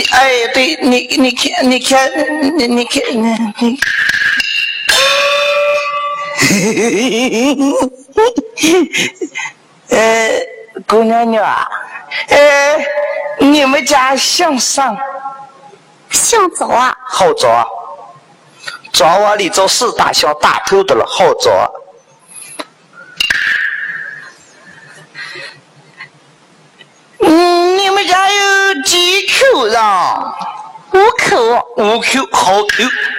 哎，对你看，姑娘娘啊，你们家向上？ 向左啊？ 好走啊！早晚里走四大小大头的了，好走啊！你们家有几口人？ 5口。 5口，好口。